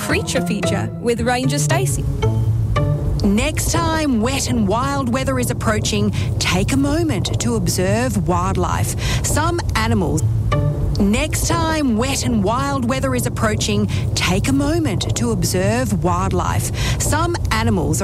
creature feature with Ranger Stacey. Next time wet and wild weather is approaching, take a moment to observe wildlife. Some animals. Next time wet and wild weather is approaching, take a moment to observe wildlife. Some animals